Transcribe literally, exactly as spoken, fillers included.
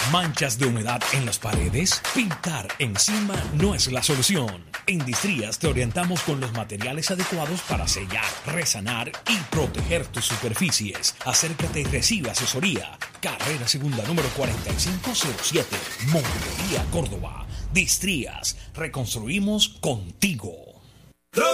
¿Manchas de humedad en las paredes? Pintar encima no es la solución. En Distrías te orientamos con los materiales adecuados para sellar, resanar y proteger tus superficies. Acércate y recibe asesoría. Carrera Segunda número cuarenta y cinco cero siete, Montería, Córdoba. Distrías, reconstruimos contigo.